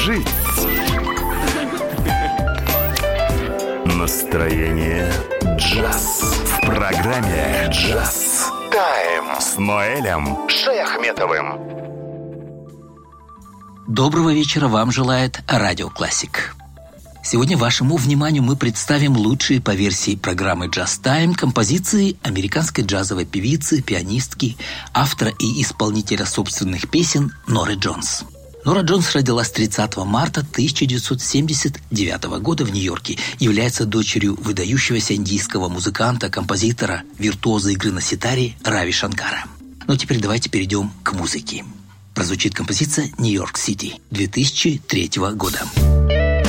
Жить. Настроение джаз. В программе «Джаз Тайм» с Ноэлем Шаяхметовым. Доброго вечера вам желает Радио Классик. Сегодня вашему вниманию мы представим лучшие по версии программы «Джаз Тайм» композиции американской джазовой певицы, пианистки, автора и исполнителя собственных песен Норы Джонс. Нора Джонс родилась 30 марта 1979 года в Нью-Йорке, является дочерью выдающегося индийского музыканта, композитора, виртуоза игры на ситаре Рави Шанкара. Но теперь давайте перейдем к музыке. Прозвучит композиция «Нью-Йорк Сити» 2003 года.